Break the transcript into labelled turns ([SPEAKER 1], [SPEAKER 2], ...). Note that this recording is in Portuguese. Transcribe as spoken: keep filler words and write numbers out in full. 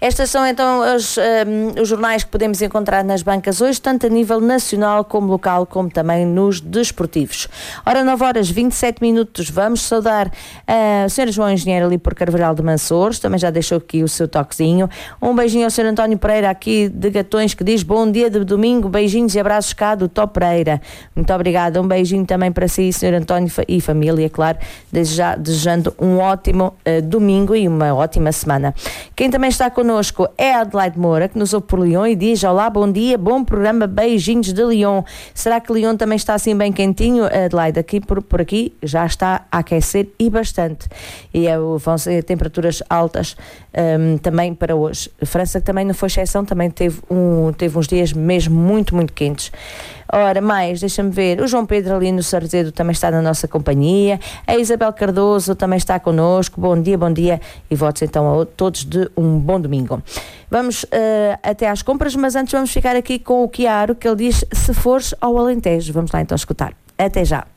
[SPEAKER 1] Estas são então os, um, os jornais que podemos encontrar nas bancas hoje, tanto a nível nacional como local, como também nos desportivos. Ora, nove horas e vinte e sete minutos, vamos saudar a senhora João Engenheiro ali por Carvalhal de Mansouros, também já deixou aqui o seu toquezinho. Um beijinho ao senhor António Pereira aqui de Gatões, que diz bom dia de domingo, beijinhos e abraços cá do Tó Pereira. Muito obrigada, um beijinho também para si, senhor António e família, claro, desde já desejando um ótimo uh, domingo e uma ótima semana. Quem também está connosco é a Adelaide Moura, que nos ouve por Lyon e diz olá, bom dia, bom programa, beijinhos de Lyon. Será que Lyon também está assim bem quentinho, Adelaide? Aqui por, por aqui já está a aquecer e bastante. E é, vão ser temperaturas altas um, também para hoje. A França também não foi exceção, também teve, um, teve uns dias mesmo muito, muito quentes. Ora, mais, deixa-me ver, o João Pedro ali no Sarzedo também está na nossa companhia, a Isabel Cardoso também está connosco, bom dia, bom dia, e votos então a todos de um bom domingo. Vamos uh, até às compras, mas antes vamos ficar aqui com o Chiaro, que ele diz, se fores ao Alentejo. Vamos lá então escutar. Até já.